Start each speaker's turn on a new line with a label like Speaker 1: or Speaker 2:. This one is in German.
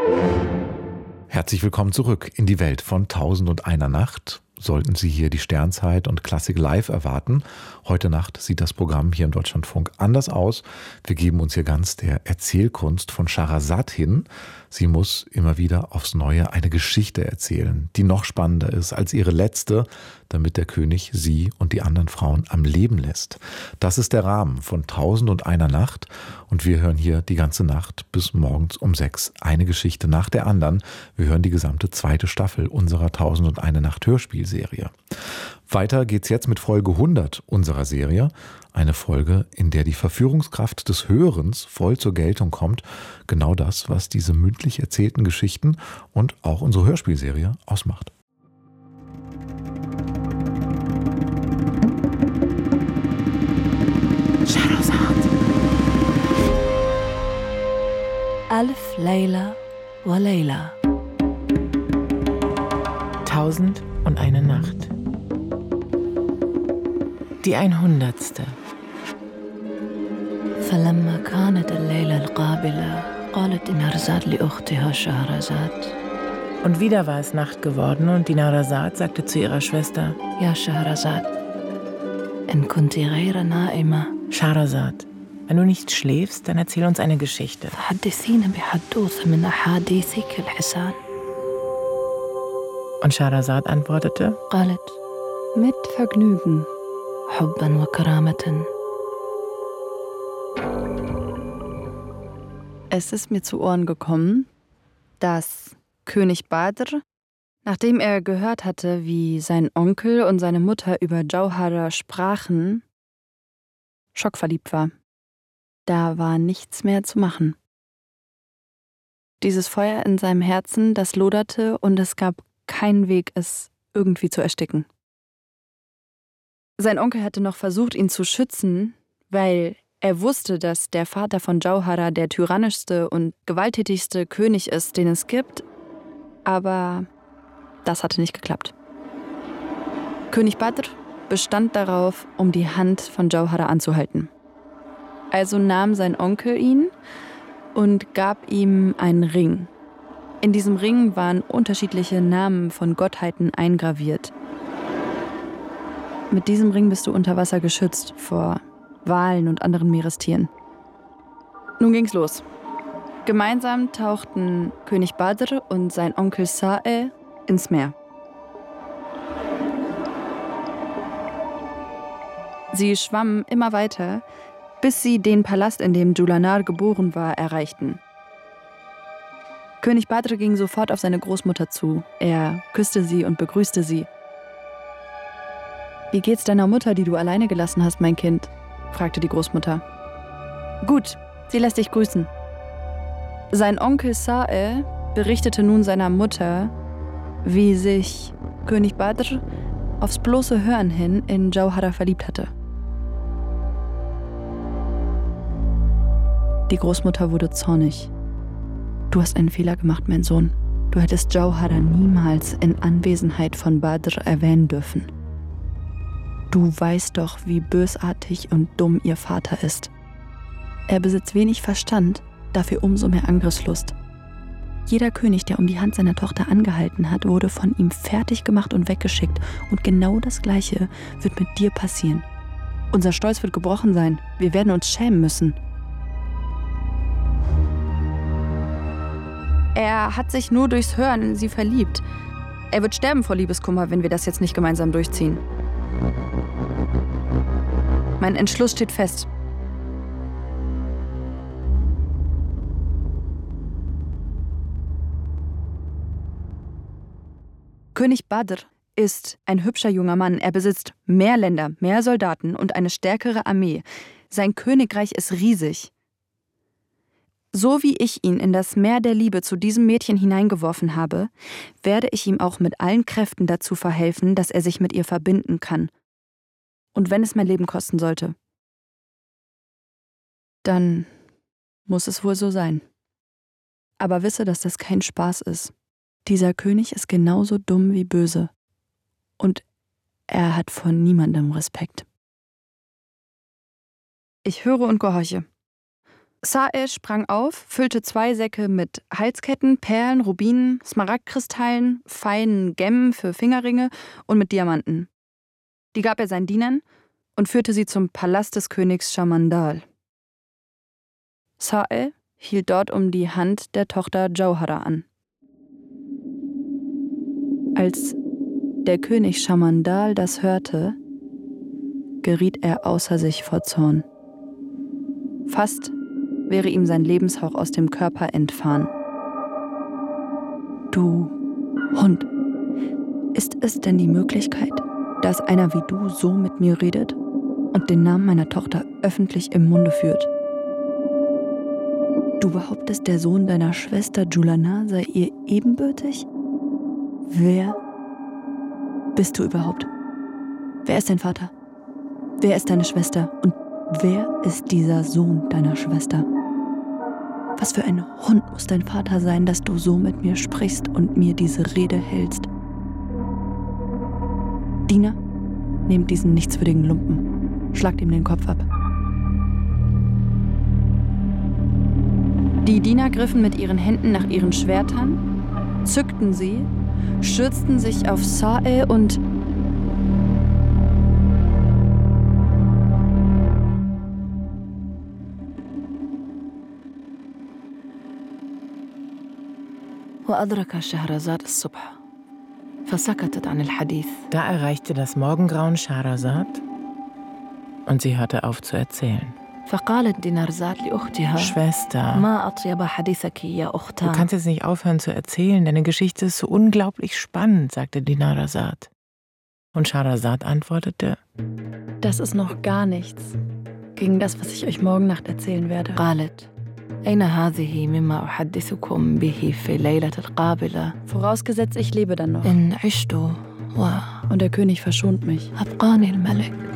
Speaker 1: Herzlich willkommen zurück in die Welt von 1001 Nacht. Sollten Sie hier die Sternzeit und Klassik live erwarten. Heute Nacht sieht das Programm hier im Deutschlandfunk anders aus. Wir geben uns hier ganz der Erzählkunst von Scheherazade hin. Sie muss immer wieder aufs Neue eine Geschichte erzählen, die noch spannender ist als ihre letzte, damit der König sie und die anderen Frauen am Leben lässt. Das ist der Rahmen von 1001 Nacht und wir hören hier die ganze Nacht bis morgens um 6 eine Geschichte nach der anderen. Wir hören die gesamte zweite Staffel unserer 1001 Nacht Hörspielserie. Weiter geht's jetzt mit Folge 100 unserer Serie. Eine Folge, in der die Verführungskraft des Hörens voll zur Geltung kommt. Genau das, was diese mündlich erzählten Geschichten und auch unsere Hörspielserie ausmacht.
Speaker 2: Alf Layla wa Layla.
Speaker 3: 1001 Nacht. Die 100.
Speaker 2: فلما كانت الليلة القابلة قالت دينارزاد لأختها شهرزاد.
Speaker 3: Und wieder war es Nacht geworden und Dinarzade sagte zu ihrer Schwester:
Speaker 2: يا شهرزاد إن كنت غير نائمة
Speaker 3: Scheherazade, wenn du nicht schläfst, dann erzähl uns eine Geschichte.
Speaker 2: فحدثينا بحدوث من أحاديثك الحسان.
Speaker 3: Und Scheherazade antwortete:
Speaker 2: قالت mit Vergnügen حبا وكرامة. Es ist mir zu Ohren gekommen, dass König Badr, nachdem er gehört hatte, wie sein Onkel und seine Mutter über Jauhara sprachen, schockverliebt war. Da war nichts mehr zu machen. Dieses Feuer in seinem Herzen, das loderte und es gab keinen Weg, es irgendwie zu ersticken. Sein Onkel hatte noch versucht, ihn zu schützen, weil er wusste, dass der Vater von Jauhara der tyrannischste und gewalttätigste König ist, den es gibt. Aber das hatte nicht geklappt. König Badr bestand darauf, um die Hand von Jauhara anzuhalten. Also nahm sein Onkel ihn und gab ihm einen Ring. In diesem Ring waren unterschiedliche Namen von Gottheiten eingraviert. Mit diesem Ring bist du unter Wasser geschützt vor Walen und anderen Meerestieren. Nun ging's los. Gemeinsam tauchten König Badr und sein Onkel Sa'e ins Meer. Sie schwammen immer weiter, bis sie den Palast, in dem Julanar geboren war, erreichten. König Badr ging sofort auf seine Großmutter zu. Er küsste sie und begrüßte sie. »Wie geht's deiner Mutter, die du alleine gelassen hast, mein Kind?« fragte die Großmutter. »Gut, sie lässt dich grüßen.« Sein Onkel Sa'e berichtete nun seiner Mutter, wie sich König Badr aufs bloße Hören hin in Jauhara verliebt hatte. Die Großmutter wurde zornig. »Du hast einen Fehler gemacht, mein Sohn. Du hättest Jauhara niemals in Anwesenheit von Badr erwähnen dürfen. Du weißt doch, wie bösartig und dumm ihr Vater ist. Er besitzt wenig Verstand, dafür umso mehr Angriffslust. Jeder König, der um die Hand seiner Tochter angehalten hat, wurde von ihm fertig gemacht und weggeschickt. Und genau das Gleiche wird mit dir passieren. Unser Stolz wird gebrochen sein. Wir werden uns schämen müssen.« Er hat sich nur durchs Hören in sie verliebt. Er wird sterben vor Liebeskummer, wenn wir das jetzt nicht gemeinsam durchziehen. Mein Entschluss steht fest. König Badr ist ein hübscher junger Mann. Er besitzt mehr Länder, mehr Soldaten und eine stärkere Armee. Sein Königreich ist riesig. So wie ich ihn in das Meer der Liebe zu diesem Mädchen hineingeworfen habe, werde ich ihm auch mit allen Kräften dazu verhelfen, dass er sich mit ihr verbinden kann. Und wenn es mein Leben kosten sollte, dann muss es wohl so sein. Aber wisse, dass das kein Spaß ist. Dieser König ist genauso dumm wie böse. Und er hat vor niemandem Respekt. Ich höre und gehorche. Sa'e sprang auf, füllte 2 Säcke mit Halsketten, Perlen, Rubinen, Smaragdkristallen, feinen Gemmen für Fingerringe und mit Diamanten. Die gab er seinen Dienern und führte sie zum Palast des Königs Shamandal. Sa'e hielt dort um die Hand der Tochter Jauhara an. Als der König Shamandal das hörte, geriet er außer sich vor Zorn. Fast wäre ihm sein Lebenshauch aus dem Körper entfahren. Du Hund, ist es denn die Möglichkeit, dass einer wie du so mit mir redet und den Namen meiner Tochter öffentlich im Munde führt? Du behauptest, der Sohn deiner Schwester Julana sei ihr ebenbürtig? Wer bist du überhaupt? Wer ist dein Vater? Wer ist deine Schwester? Und wer ist dieser Sohn deiner Schwester? Was für ein Hund muss dein Vater sein, dass du so mit mir sprichst und mir diese Rede hältst? Diener, nehmt diesen nichtswürdigen Lumpen, schlagt ihm den Kopf ab. Die Diener griffen mit ihren Händen nach ihren Schwertern, zückten sie, stürzten sich auf Sa'e und
Speaker 4: وأدرك شهرزاد الصبح فسكتت عن الحديث.
Speaker 3: Da erreichte das Morgengrauen Schahrazad und sie hörte auf zu erzählen.
Speaker 4: فقالت دينارزاد لأختها
Speaker 3: Schwester,
Speaker 4: ما أطيب حديثك يا
Speaker 3: du
Speaker 4: أختها.
Speaker 3: kannst jetzt nicht aufhören zu erzählen, deine Geschichte ist so unglaublich spannend, sagte Dinarzad. Und Schahrazad antwortete:
Speaker 2: das ist noch gar nichts gegen das, was ich euch morgen Nacht erzählen werde.
Speaker 4: قالت أين هذه مما أحدثكم به في الليلة القابلة.
Speaker 2: Vorausgesetzt, ich lebe dann noch.
Speaker 4: إن عشت
Speaker 2: Und der König verschont mich.
Speaker 4: وأبقاني الملك.